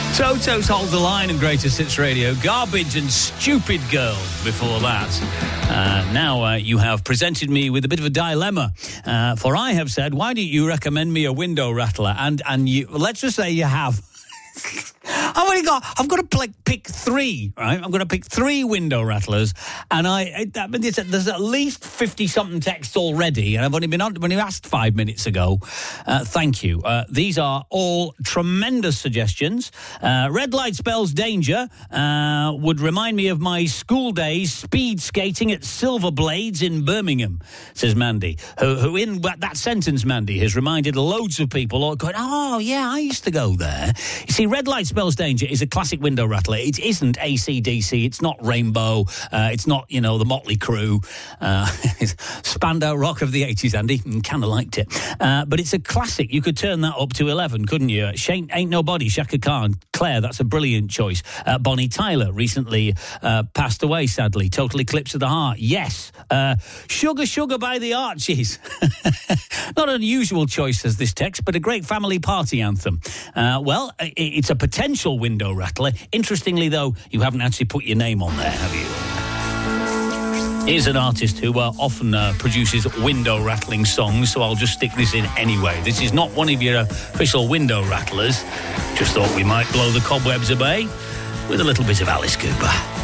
Toto's Hold the Line and Greatest Hits Radio. Garbage and Stupid Girl before that. Now you have presented me with a bit of a dilemma. For I have said, why don't you recommend me a window rattler? And you, let's just say you have. I've got to pick three, right? I'm going to pick three window rattlers, and there's at least 50-something texts already, and I've only asked 5 minutes ago. Thank you. These are all tremendous suggestions. Red light spells danger. Would remind me of my school days speed skating at Silver Blades in Birmingham, says Mandy, who in that sentence, Mandy, has reminded loads of people all going, oh, yeah, I used to go there. You see, red light spells danger is a classic window rattler. It isn't AC/DC. It's not Rainbow. It's not, the Motley Crue. It's Spandau Rock of the 80s, Andy. Kind of liked it. But it's a classic. You could turn that up to 11, couldn't you? Ain't Nobody, Shaka Khan. Claire, that's a brilliant choice. Bonnie Tyler recently passed away, sadly. Total Eclipse of the Heart. Yes. Sugar Sugar by the Archies. Not an unusual choice as this text, but a great family party anthem. Well, it's a potential window rattler. Interestingly, though, you haven't actually put your name on there, have you? Here's an artist who often produces window rattling songs, so I'll just stick this in anyway. This is not one of your official window rattlers. Just thought we might blow the cobwebs away with a little bit of Alice Cooper.